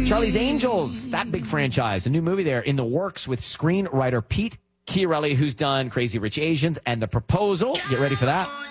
Charlie's Angels, that big franchise, a new movie there in the works with screenwriter Pete Chiarelli, who's done Crazy Rich Asians and The Proposal. Get ready for that.